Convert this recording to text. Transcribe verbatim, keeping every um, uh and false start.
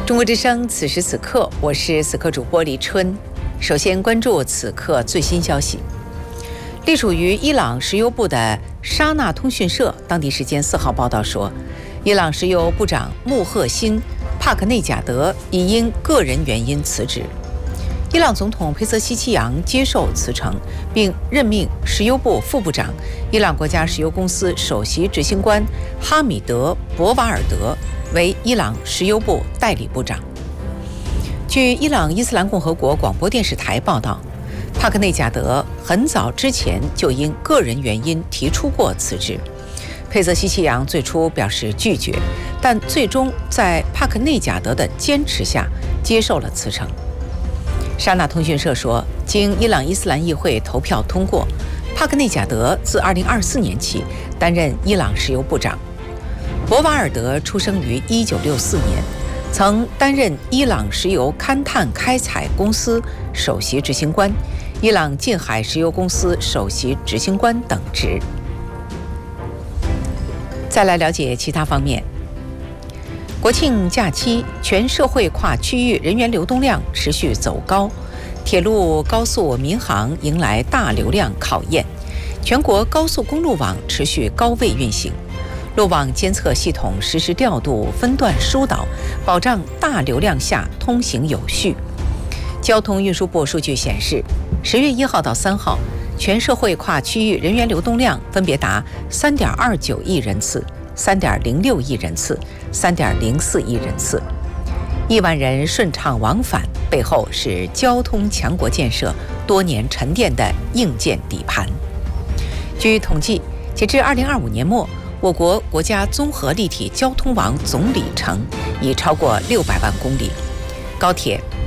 中国之声，此时此刻，我是此刻主播李春。首先关注此刻最新消息。隶属于伊朗石油部的沙纳通讯社当地时间四号报道说，伊朗石油部长穆赫辛·帕克内贾德已因个人原因辞职。伊朗总统佩泽希奇扬接受辞呈，并任命石油部副部长、伊朗国家石油公司首席执行官哈米德·博瓦尔德为伊朗石油部代理部长。据伊朗伊斯兰共和国广播电视台报道，帕克内贾德很早之前就因个人原因提出过辞职。佩泽希奇扬最初表示拒绝，但最终在帕克内贾德的坚持下接受了辞呈。沙纳通讯社说，经伊朗伊斯兰议会投票通过，帕克内贾德自二零二四年起担任伊朗石油部长。博瓦尔德出生于一九六四年，曾担任伊朗石油勘探开采公司首席执行官、伊朗近海石油公司首席执行官等职。再来了解其他方面。国庆假期，全社会跨区域人员流动量持续走高，铁路、高速、民航迎来大流量考验，全国高速公路网持续高位运行。路网监测系统实时调度、分段疏导，保障大流量下通行有序。交通运输部数据显示，十月一号到三号，全社会跨区域人员流动量分别达三点二九亿人次、三点零六亿人次、三点零四亿人次。亿万人顺畅往返背后是交通强国建设多年沉淀的硬件底盘。据统计，截至二零二五年末，我国国家综合立体交通网总里程已超过六百万公里，高铁、